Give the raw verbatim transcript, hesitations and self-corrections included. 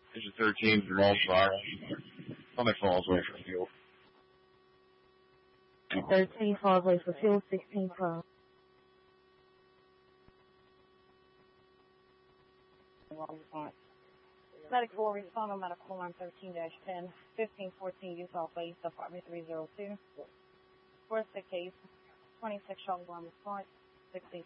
Engine thirteen, wrong fire. Something falls away from fuel. thirteen falls away for fuel, sixteen pro. Medic four, respond on medical alarm thirteen dash ten, fifteen fourteen, Utah Place, Department three oh two. Worst case, twenty-six shuttle alarm response, sixteen